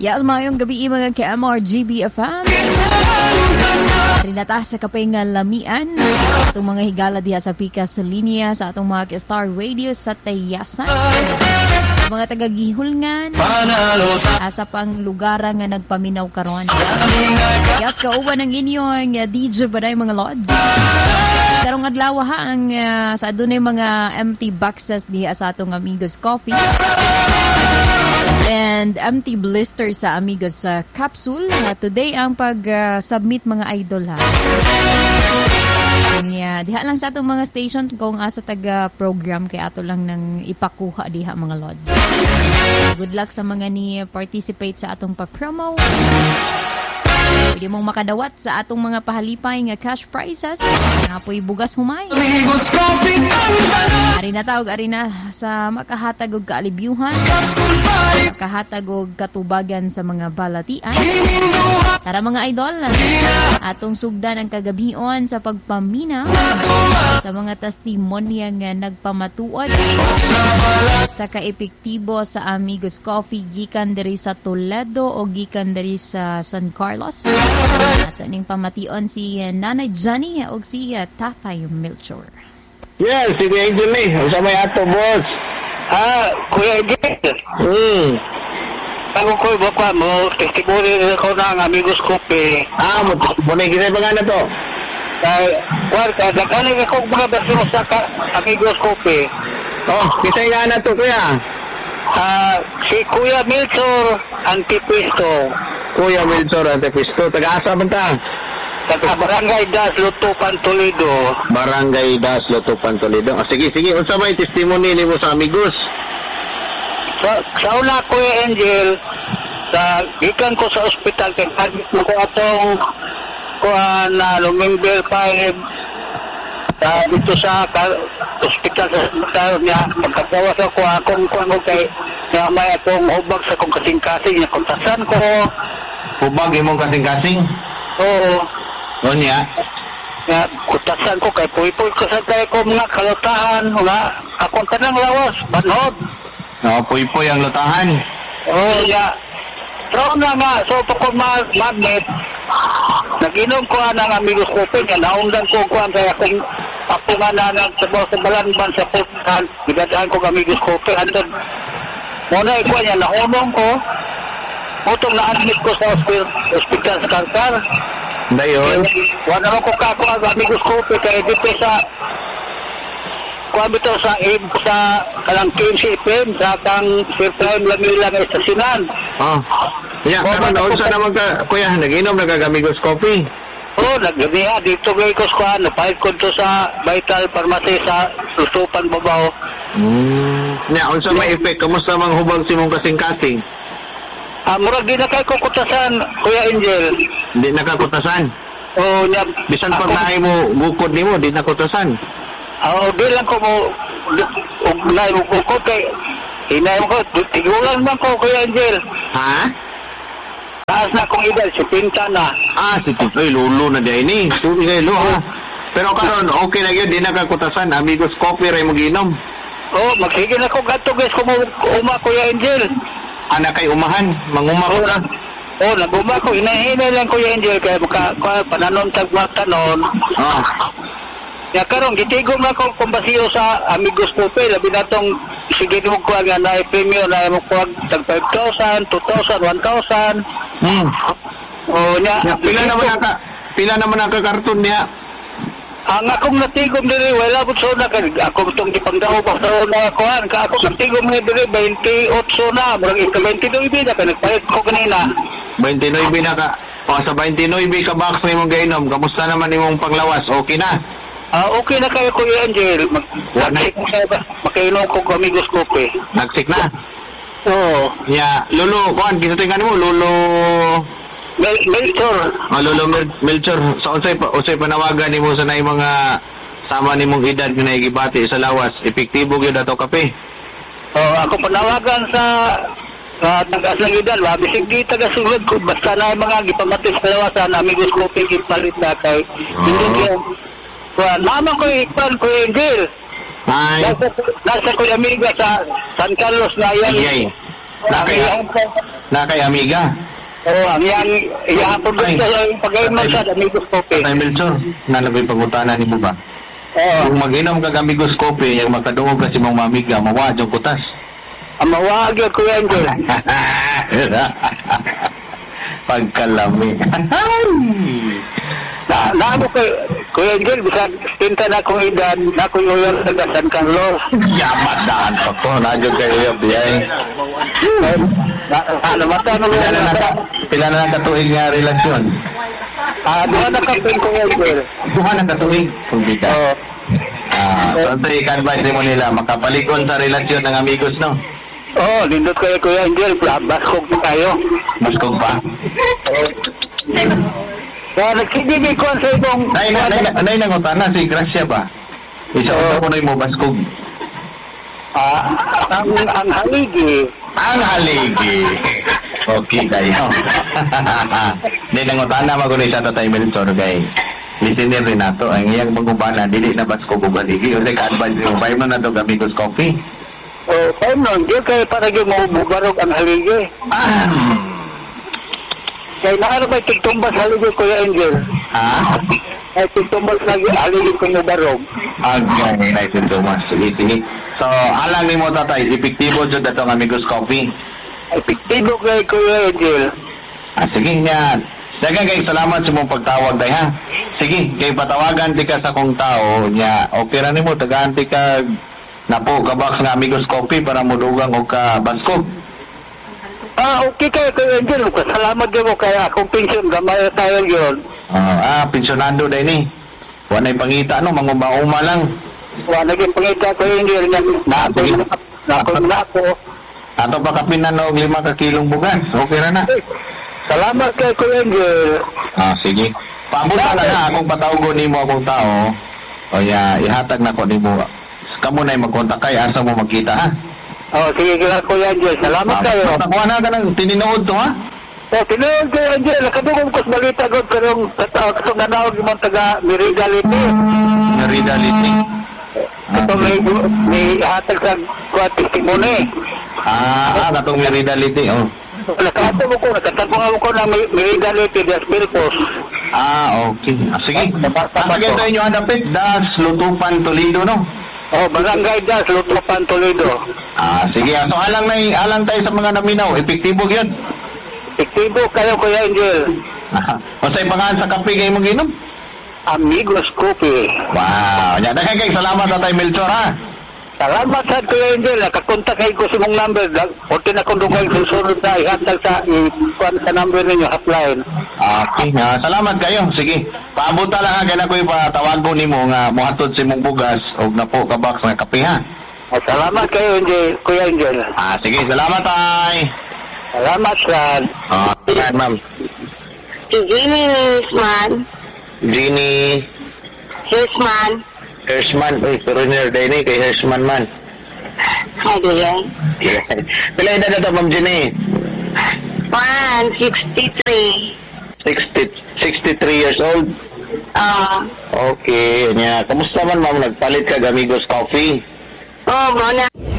Yes, mayong gabi mga ka-MRGB FM. Rinata sa kapinga lamian sa atong mga higala diha sa Pikas linya sa atong mga Star Radio sa Tayasan. Mga taga-gihulngan sa pang lugar nga nagpaminaw karon. Yes, kauban ng inyong DJ Baday mga Lods. Karong adlaw ha ang sa adunay mga empty boxes diha sa atong Amigos Coffee. And empty blister sa Amigos Capsule. Today ang pag-submit mga idol ha. Diha lang sa atong mga station kung asa taga-program kay ato lang nang ipakuha diha mga Lods. Good luck sa mga ni participate sa atong pa-promo. Pwede mong makadawat sa atong mga pahalipay nga cash prizes. Napoy bugas humay. Ari na tawag, ari na sa makahatag og kaalibyuhan. Makahatag og katubagan sa mga balatian. Tara mga idol, atong sugdan ang kagabion sa pagpamina sa mga testimonya nga nagpamatuod sa kaepektibo sa Amigos Coffee gikan diri sa Toledo o gikan diri sa San Carlos. Ato ning pamation si Nanay Johnny o si Tatay Melchor. Yes, si Angel ni. Sa may ato, boss. Kuya Angel. Ako ko baka mo testimony ko na ang Amigos Coffee. Mo testimony kita ba nga na to? Kwarta, dakanig ako mga basuro sa Amigos Coffee. Kita nga na to, kuya. Si Kuya Melchor Antipisto. Kuya Melchor Antipisto. Taga-asa man ta? Taga Barangay Das, Lutupan, Toledo. Barangay Das, Lutupan, Toledo. Sige. Unsa may testimony ni mo sa Amigos? Sa una, Kuya Angel, gikan ko sa ospital, kaya ko atong na November 5, dito sa ospital niya, magkagawas ako akong kay na may akong hubag sa kong kasing-kasing, nakuntasan ko. Hubag imong kasing-kasing? Oo. O niya? Kuntasan ko kay puy-puy ko sa ko mga kalutahan, mga akong tanang lawas, banhod. Puy-puy ang lutahan. Pero nga, so po ko magnet, nag-inom ko ng Amigos Coffee, naundan ko ang kaya kung apungan na sa balanban sa putan, bigadaan ko Amigos Coffee, andun, muna ikuha niya, naunong ko, utong na-admit ko sa hospital sa Kansar. Dayon? Wala naman ko kakuha ang Amigos Coffee, kaya dito sa kuha bito sa kalang KMCPM sa kang Fairtime Lamilang Estasinan. Karon unsa naman ka, kuya, nag-inom na kag Amigos Coffee? Nagganiha dito kay ko sa napahit ko to sa Vital Pharmacy sa Lutupan Babaw. Unsa may effect? Kamusta mang hubag si mong kasing-kasing? Murag di na kay kukutasan, Kuya Angel. Di nakakutasan? Bisan pag naay mo bukod nimo, di nakutasan? Di lang ko mo naay mo bukod kay hinay mo ko, tigulan man ko, Kuya Angel. Taas na kong edad, si Pinta na. Si Pinta, lulo na dyan eh. Tuloy kayo, lulo. Pero karon okay na yun, di nakakutasan. Amigos Coffee, rin mag-inom. Magsige na ko gato guys, kung uma, Kuya Angel. Anak kay umahan, manguma ko na. Nag-uma ko, hinahinay lang, Kuya Angel, kaya pananon tagmatanon. Karon gitigom na ko kumbasiyo sa Amigos Coffee, labi na tong sige mo ko nga na premium na mo ko tag 5,000, 2,000, 1,000. Pila naman naka-karton niya. Ang akong natigom diri wala pud so na ako tong gipangdaw pa sa una ko ka ako natigom ni diri 28 na, murag 29 na nagpayad ko kanina. 29 na ka. Sa 29 ka box na imong gainom, kamusta naman imong panglawas? Okay na? Okay na kayo, Kuya Angel. Makainom ko Amigos Coffee. Nagsik na? Oo. Lolo, kuhan, kinatingan mo, Lolo... Melchor. Lolo Melchor. So, unsay panawagan ni mo sa na mga sama ni mong edad na igibati sa lawas? Epektibo yun ato kape? Ako panawagan sa tagas-lang edad. Bisig di taga-sulod ko. Basta na mga gipamatis sa lawasan, Amigos Coffee, gipalit na kay... Naman ko ikpan ko Angel. Nasa ko amiga sa San Carlos na yan. Na kay amiga. Oo, ang ihapon ko sa pag-inom sa Amigos Coffee. Tay Melchor, nalagoy pangutanan ni mo ba? Oo. Kung mag-inom kag Amigos Coffee, yung makadungog ka si mong mamiga, mawad yung kutas. Ang mawag yun, Kuya Angel. Pagkalami. Naano kay Kuya Angel, bisag tinta na akong edad, na ako yung sa San Carlos. Yamat daan pa ko, nadyo kayo yung biyay. Pila na katuig nga relasyon? Duha na kapin, Kuya Angel. Duha na katuig? Kung di ka. Oo. So, i-advise mo nila, makapalikon sa relasyon ng amigos, no? Oo, lindot kayo, Kuya Angel. Baskog tayo. Baskog pa? Kaya nagsigigay ko sa ibong... Nay nangutana si Gracia ba? Isa ko na mo baskog. Ang haligi. Ang haligi. Okay kayo. Hindi nangutana magunay sa Tatay Melchor kay listener rin nato. Ang iyang magubana, dili na baskog o haligi. O ka-advise mo, bayo mo na ito Amigos Coffee. Paano nun? Di kayo parang yung mabubarog ang haligi. Kaya naano ba tigtumbas haligi, Kuya Angel? Ha? Ay tigtumbas lagi haligi kung mabarog. Agay, nice and Thomas. Sige. So, alang ni mo tatay, epektibo dyan datong Amigos Coffee. Epektibo kay Kuya Angel. Sige nga. Dagan kay salamat sa mong pagtawag day ha. Sige, kay patawagan ti ka sa kong tao niya. Okay ra nimo tagaan ti ka napo ka box nga Amigos Coffee para mudugang og ka baskog. Okay kayo, Kuya Angel. Salamat din mo kaya akong pensyon. Gamay tayo yun. Pensionado day ni. Wanay pangita no, manguma-uma lang. Naging pangita, Kuya Angel. Nako na ako. Ato pa kapinan og 5 ka kilong bugas. Okay ra na. Salamat kay Kuya Angel. Sige. Pabuta na ha, akong patawgon nimo akong tao. O ya, ihatag na ko nimo. Kamo na magkontak kay asa mo magkita ha. Sige kaya Kuya Angel. Salamat kayo. Takuha na ka ng tininood to ha? Tinood Kuya Angel. Nakadugong ko sa balita ko karong katong nanawag yung mga taga Merida Liti. Merida Liti. Ito may hatag sa testimony. Katong Merida Liti. Nakatapo ko ng Merida Liti das Bilpos. Okay. Sige. Pasagay tayo nyo hanapit. Das Lutupan Toledo, no? Barangay Das Lutupan Toledo. Sige. So alang tayo sa mga naminaw. Epektibo yun. Epektibo kayo, Kuya Angel. Masay pangalan sa kape kayo mong ginom? Amigos Coffee. Wow. Dagan kay salamat Tatay Melchor ha. Salamat sa Kuya Angel. Nakakontak kayo ko sa mong number. Orte na kung dugay susunod na ihatag sa number ninyo, hotline. Okay. Salamat kayo. Sige. Paabuta lang ha. Kaya na ko ipatawagon ni mo nga muhatod si mong bugas o na po kabak ng kape ha. Salamat kayo, Kuya Angel. Sige. Salamat tay. Salamat, Sir. Ma'am. Si Jeannie Hirschman. Jeannie Hirschman. Pero day ni kay Hirschman man. Hi, dear. Pila edad na ito, Ma'am Jeannie? 63. 63 years old? Okay. Kamusta man, Ma'am? Nagpalit ka Amigos Coffee? Muna.